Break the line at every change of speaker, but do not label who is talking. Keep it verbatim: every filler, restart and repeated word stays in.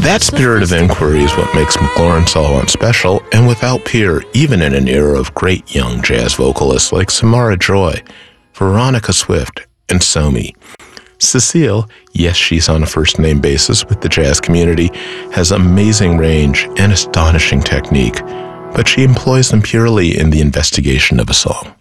That spirit of inquiry is what makes McLaurin Sullivan special and without peer, even in an era of great young jazz vocalists like Samara Joy, Veronica Swift, and Somi. Cecile, yes, she's on a first-name basis with the jazz community, has amazing range and astonishing technique, but she employs them purely in the investigation of a song.